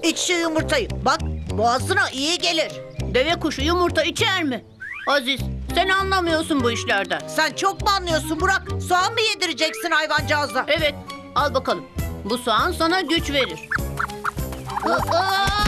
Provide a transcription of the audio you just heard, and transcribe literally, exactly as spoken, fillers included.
İç şu yumurtayı. Bak boğazına iyi gelir. Deve kuşu yumurta içer mi? Aziz, sen anlamıyorsun bu işlerden. Sen çok mu anlıyorsun Burak? Soğan mı yedireceksin hayvancağıza? Evet, al bakalım. Bu soğan sana güç verir. Aa!